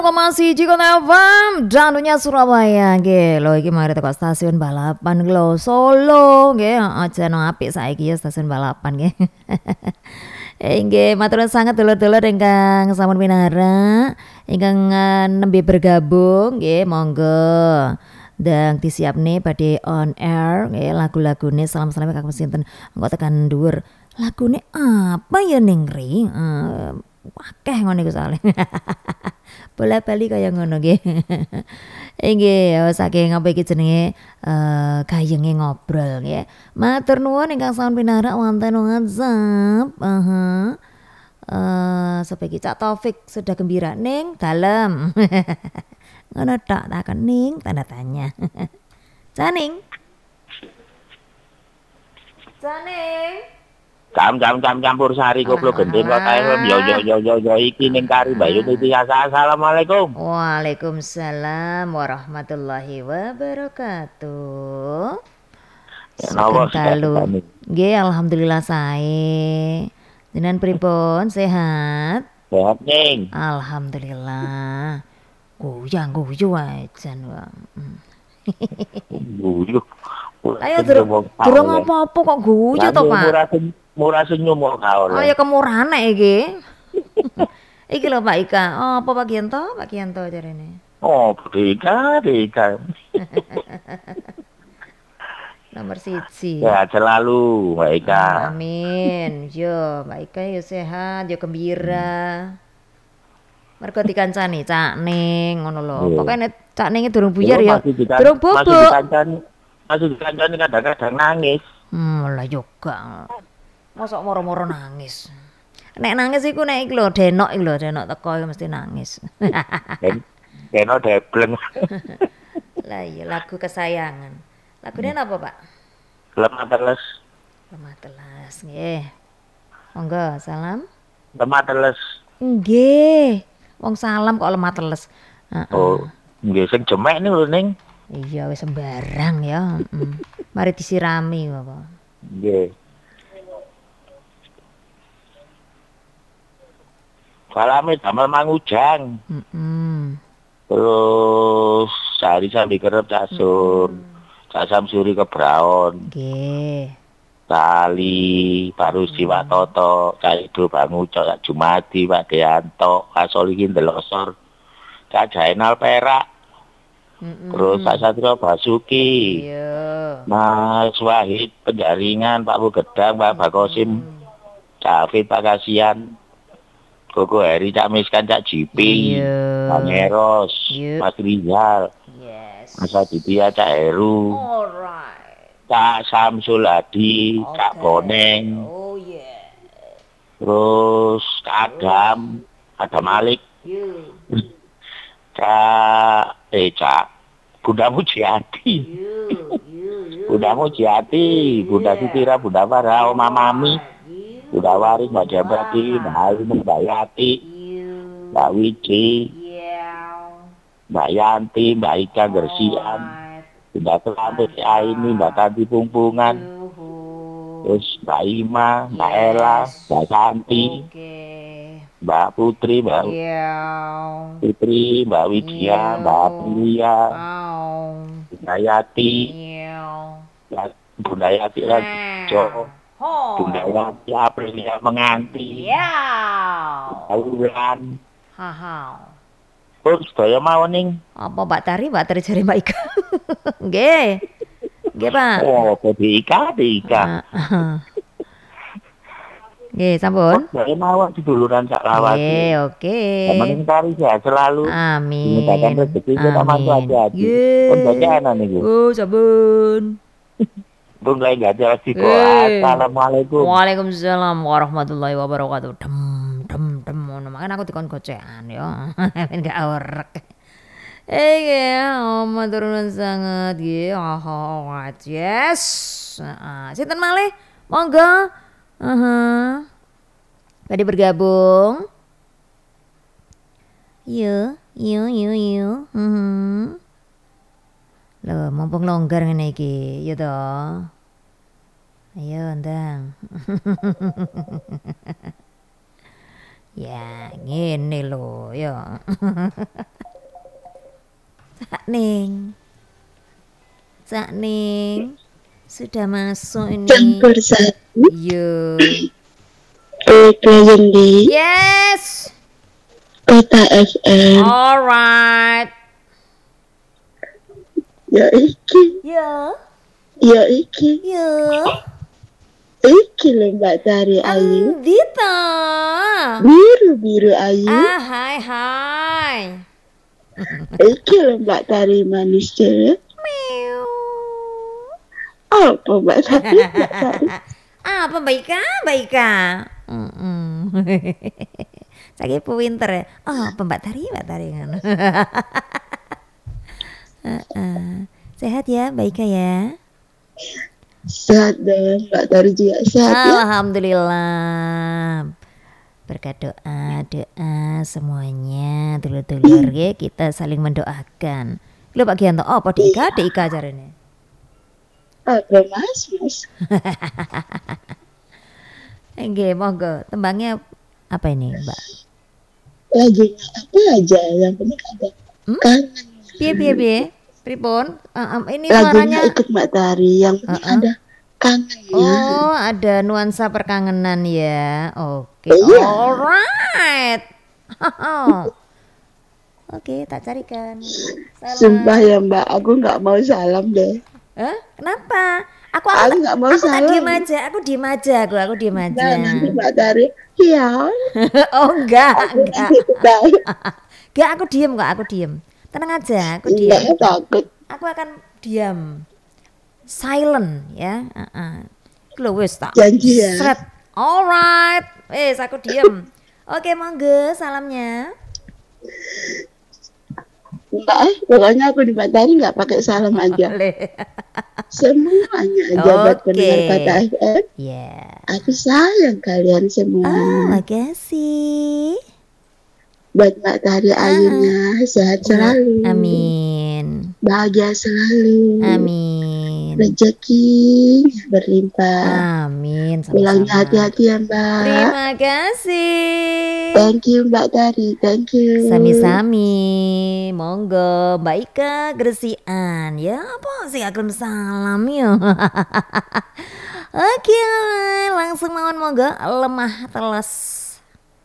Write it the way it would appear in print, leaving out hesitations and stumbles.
Masih Jiko FM Danunya Surabaya nggih. Lho iki mari teko stasiun balapan lho Solo nggih. Aja no apik saiki ya stasiun balapan nggih. Nggih, matur sangat dulur-dulur ingkang sampun winara, ingkang nembe bergabung nggih, monggo. Dan disiapne badhe on air nggih lagu-lagune salam-salame kagem sinten. Engko tekan dhuwur. Lagune apa ya ning ri? Akeh ngono iku soalé. Bola-bali kaya ngono nggih. Nggih, saking apa iki jenenge gayenge ngobrol nggih. Matur nuwun ingkang sampun pinarak wonten WhatsApp. Sapa iki Cak Taufik sudah gembira ning dalem. Ngono tok takon ning tanda tanya. Janing. Janing. Campur sari goblok gendeng kok kae yo iki ning kari Bayu Titi. Assalamualaikum. Waalaikumsalam warahmatullahi wabarakatuh. Napa Kalu. Nggih, alhamdulillah sae. Jenengan pripun, sehat? Sehat ning. Alhamdulillah. Guyu wae jan wae. Guyu. Ayo durung apa-apa kok guyu to, Pak? Murah senyum kok kaon. Oh ya kemurahan iki. Iki lho Pak Ika. Oh, apa Pak Gianto? Pak Gianto jarene. Oh, Ika. Nomor 1. Ya, selalu Mbak Ika. Amin. Yo, Mbak Ika yo sehat, yo gembira. Mergo dikancani Cak Ning ngono lho. Pokoke nek Cak Ning durung buyar ya. Durung bobok. Masih dikancani kadang-kadang nangis. Lah yo gak. Mosok moro-moro nangis. Nek nangis iku nek iki lho denok teko mesti nangis. Denok debleng. Lah iya lagu kesayangan. Lagune apa, Pak? Lemah teles. Lemah teles nggih. Monggo, salam. Lemah teles. Nggih. Wong salam kok lemah teles. Oh, nggih sing jemek ning lho ning. Iya wis sembarang ya. Mari disirami apa. Nggih. Salame damel mangujang. Terus sari sambil kerep casun. Cak Samsuri Kebraon. Nggih. Kali baru Siwa Toto, Cak Ido Bangucok, Cak Jumadi, Pak Deanto, Kak Solihin Delosor, Cak Jainal Perak. Terus Cak Satrio Basuki. Iya. Mas Wahid Penjaringan, Pak Bugedang, Pak Bakosim, Cak Afid, Pak Kasian. Koko Heri, Cak Miskan, Cak Jipi, Pak Meros, Mas Rizal, Mas Aditya, Cak Heru, Cak Samsul Adi, Cak Boneng, terus Cak Adam Malik, Cak Bunda Mujiati, Bunda Sitira, Bunda Farah, Oma Mami, Bunda Waris, Mbak Jabati, Mbak Ayu, Mbak Yati, Mbak Wiji, Mbak Yanti, Mbak Ika Gersian, Mbak Kelantik Aini, Mbak Tanti Pungpungan, terus Mbak Ima, Mbak Ella, Mbak Santi, Mbak Putri, Mbak Fitri, Mbak Widya, Mbak Aprilia, Bunda Yati, Bunda Yati Rajo, Bunda Yati Aprilia Menganti, Bulan, terus saya mau ning. Apa Mbak Tari cari Mbak Ika. Nggih. Nggih, Pak. Oh, Di Ika. Nggih, sampun. Saya mau diduluran sak lawat. Oke. Temen kari sehat selalu. Amin. Dimudahkan rezeki kita masuk hati-hati. Pun bacanan niku. Oh, sabun. Bung lagi gak jelas di Assalamualaikum. Waalaikumsalam warahmatullahi wabarakatuh. Dem. Makanya aku dikon gocean ya. Men gak orek. Oma turunan sangat yes. Sinten malih? Monggo. Tadi bergabung. Yuk. Loh, mumpung longgar ngene iki, ya toh. Ayo, ndang. Ya, ngene lho ya. Sakning. Sakning. Sudah masuk ini. Campur satu. Yo. Present Yes. Kota FM. Alright. Ya iki. Ya. Ya iki. Ya. Iki lho Mbak Tari Ayu. Dita. Biru-biru Ayu. Hai. Iki lho Mbak Tari manis cewek. Meow. Apa Mbak Tari? Mbak Tari. Apa Baika? Saya pinter ya. Oh, Mbak Tari kan. Sehat ya, Baika ya. Sehat dong, Mbak Tari juga sehat ya. Alhamdulillah. Berkat doa semuanya dulur-dulur ya, kita saling mendoakan. Lho Pak Gianto, apa Dika carane? Apa mas? Nggih, monggo. Tembangnya apa ini, Mbak? Lagunya apa aja yang penting ada kangen. Piye? Pripun? Ini Lagunya suaranya ikut Mbak Tari yang penting ada kangennya. Oh, ada nuansa perkangenan ya. Oke. Iya. Alright. Oke, tak carikan. Salam. Sumpah ya Mbak, aku nggak mau salam deh. Kenapa? Aku nggak mau tak salam. diem aja. Aku diem aja. Nah, nanti Mbak Tari, iya. Oh enggak. Enggak, Aku diem kok. Aku diem. Tenang aja. Aku diem. enggak takut. Aku akan diam. Silent ya. Lho wis tak. Janji ya. Sret. Alright. Aku diem. Oke, monggo salamnya. Enggak, pokoknya aku di Mbak Tari nggak pakai salam aja. Semuanya aja buat pendengar Kota FM. Yeah. Aku sayang kalian semua. Makasih. Buat Mbak Tari Ayunya sehat selalu. Amin. Bahagia selalu. Amin. Rezeki berlimpah. Amin. Pulangnya hati-hati ya Mbak. Terima kasih. Thank you Mbak Tari. Thank you. Sami-sami. Monggo Mbak Ika Gresian. Ya apa sih aku salam ya. Oke, langsung mawon monggo lemah teles.